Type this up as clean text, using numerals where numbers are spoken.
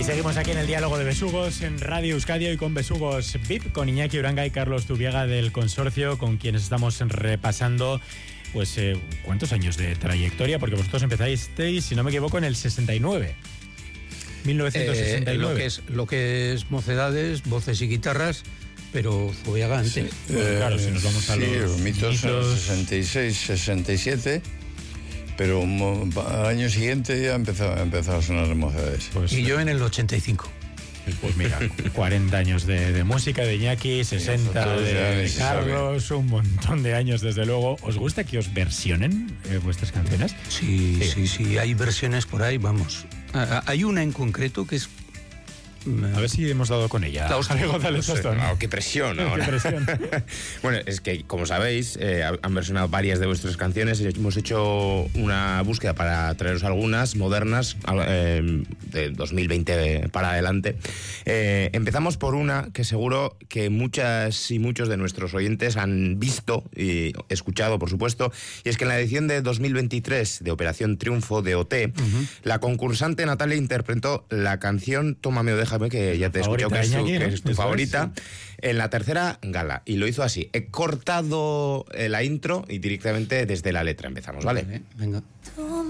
seguimos aquí en el Diálogo de Besugos en Radio Euskadi y con Besugos VIP, con Iñaki Uranga y Carlos Zubiaga del Consorcio, con quienes estamos repasando pues cuántos años de trayectoria, porque vosotros empezasteis, si no me equivoco, en el 69. 1969. Lo que es Mocedades, voces y guitarras, pero Zubiaga antes. Sí. Bueno, claro, si nos vamos a los mitos en el 66, 67, pero al año siguiente ya empezó a sonar Mocedades. Pues, y yo en el 85. Pues mira, 40 años de música de Iñaki, 60 de Carlos, un montón de años desde luego. ¿Os gusta que os versionen vuestras canciones? Sí, hay versiones por ahí, vamos. Hay una en concreto que es... A ver si hemos dado con ella. Javier González Tostón. ¡Qué presión ahora! ¡Qué presión! Bueno, es que, como sabéis, han versionado varias de vuestras canciones y hemos hecho una búsqueda para traeros algunas modernas de 2020 para adelante. Empezamos por una que seguro que muchas y muchos de nuestros oyentes han visto y escuchado, por supuesto, y es que en la edición de 2023 de Operación Triunfo de OT, la concursante Natalia interpretó la canción Tómame o Déjame, que ya te he escuchado que es tu favorita, en la tercera gala, y lo hizo así. He cortado la intro y directamente desde la letra empezamos, ¿vale? Venga. Tú